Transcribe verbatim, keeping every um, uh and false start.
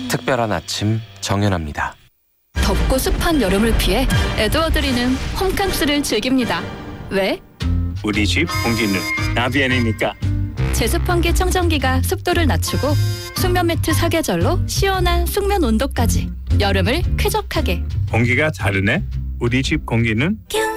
특별한 아침 정연합니다. 덥고 습한 여름을 피해 에드워드리는 홈캉스를 즐깁니다. 왜? 우리 집 공기는 나비엔이니까. 제습환기 청정기가 습도를 낮추고 숙면 매트 사계절로 시원한 숙면 온도까지 여름을 쾌적하게. 공기가 다르네. 우리 집 공기는 큐